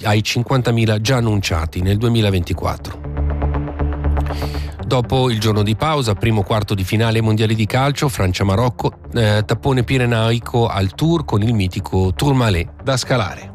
ai 50.000 già annunciati nel 2024. Dopo il giorno di pausa, primo quarto di finale mondiali di calcio, Francia-Marocco, tappone pirenaico al Tour con il mitico Tourmalet da scalare.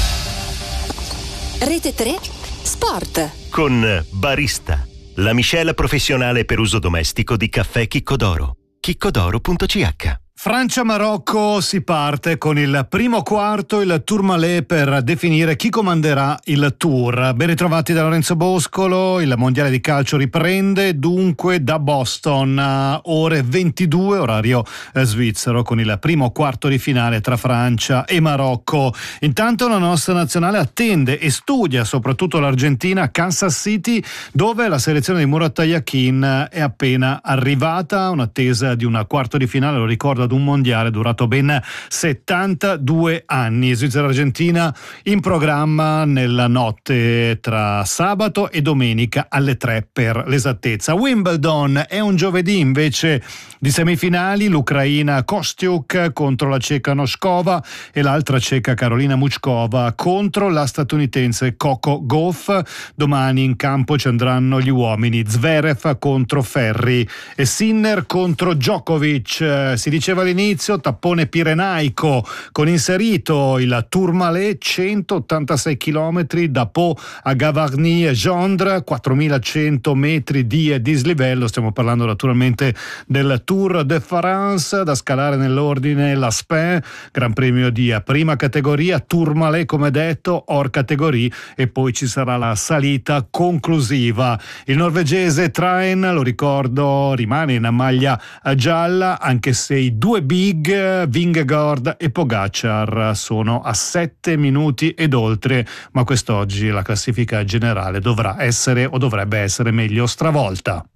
Rete 3 Sport con Barista, la miscela professionale per uso domestico di caffè Chicco d'Oro. chiccodoro.ch. Francia-Marocco, si parte con il primo quarto, il Tourmalet, per definire chi comanderà il Tour. Ben ritrovati da Lorenzo Boscolo. Il mondiale di calcio riprende dunque da Boston, ore 22, orario svizzero, con il primo quarto di finale tra Francia e Marocco. Intanto la nostra nazionale attende e studia soprattutto l'Argentina, Kansas City, dove la selezione di Murat Yakin è appena arrivata. Un'attesa di un quarto di finale, lo ricordo, ad un mondiale durato ben 72 anni. Svizzera-Argentina in programma nella notte tra sabato e domenica alle 3 per l'esattezza. Wimbledon è un giovedì invece di semifinali, l'Ucraina Kostyuk contro la ceca Noskova e l'altra ceca Karolina Muchkova contro la statunitense Coco Gauff. Domani in campo ci andranno gli uomini, Zverev contro Ferri e Sinner contro Djokovic. Si diceva all'inizio tappone pirenaico con inserito il Tourmalet, 186 km da Pau a Gavarnie e Gendre, 4100 metri di dislivello. Stiamo parlando naturalmente del Tour de France, da scalare nell'ordine l'Aspin, Gran Premio di prima categoria, Tourmalet come detto, hors categorie, e poi ci sarà la salita conclusiva. Il norvegese Train, lo ricordo, rimane in maglia gialla, anche se i due big, Vingegaard e Pogacar, sono a 7 minuti ed oltre, ma quest'oggi la classifica generale dovrà essere o dovrebbe essere meglio stravolta.